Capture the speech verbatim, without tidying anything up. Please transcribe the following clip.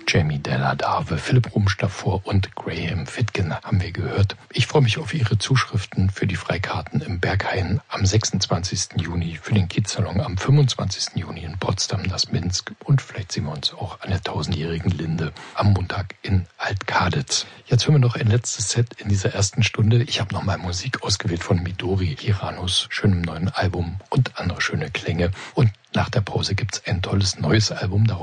Jamie Della Dave, Philipp Rumsch davor und Graham Fitgen haben wir gehört. Ich freue mich auf Ihre Zuschriften für die Freikarten im Berghain am sechsundzwanzigsten Juni, für den Kiezsalon am fünfundzwanzigsten Juni in Potsdam, das Minsk und vielleicht sehen wir uns auch an der tausendjährigen Linde am Montag in Alt-Kaditz. Jetzt hören wir noch ein letztes Set in dieser ersten Stunde. Ich habe noch mal Musik ausgewählt von Midori Hiranos schönem neuen Album und andere schöne Klänge. Und nach der Pause gibt's ein tolles neues Album.